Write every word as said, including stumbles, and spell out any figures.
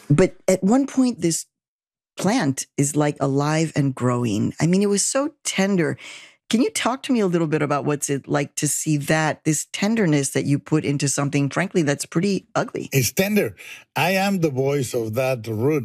But at one point, this plant is like alive and growing. I mean, it was so tender. Can you talk to me a little bit about what's it like to see that, this tenderness that you put into something, frankly, that's pretty ugly? It's tender. I am the voice of that root.